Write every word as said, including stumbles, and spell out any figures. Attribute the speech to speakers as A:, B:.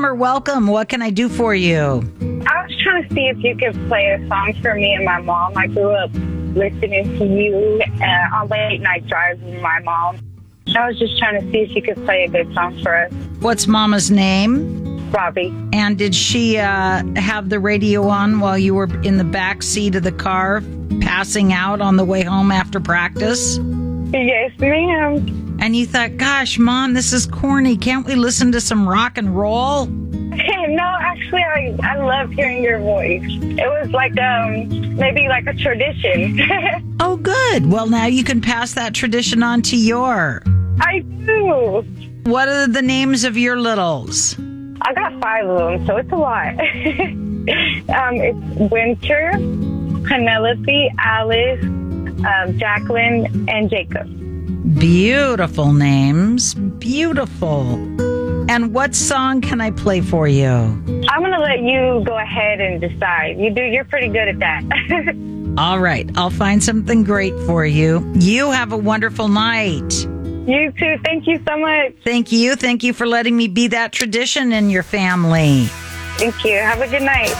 A: Summer, welcome. What can I do for you?
B: I was trying to see if you could play a song for me and my mom. I grew up listening to you uh, on late night drives with my mom. I was just trying to see if you could play a good song for us.
A: What's Mama's name?
B: Robbie.
A: And did she uh, have the radio on while you were in the back seat of the car, passing out on the way home after practice?
B: Yes, ma'am.
A: And you thought, gosh, Mom, this is corny. Can't we listen to some rock and roll?
B: No, actually, I, I love hearing your voice. It was like um maybe like a tradition.
A: Oh, good. Well, now you can pass that tradition on to your.
B: I do.
A: What are the names of your littles?
B: I got five of them, so it's a lot. um, it's Winter, Penelope, Alice, um, Jacqueline, and Jacob.
A: Beautiful names. Beautiful. And what song can I play for you?
B: I'm going to let you go ahead and decide. You do. You're pretty good at that.
A: All right. I'll find something great for you. You have a wonderful night.
B: You too. Thank you so much.
A: Thank you. Thank you for letting me be that tradition in your family.
B: Thank you. Have a good night.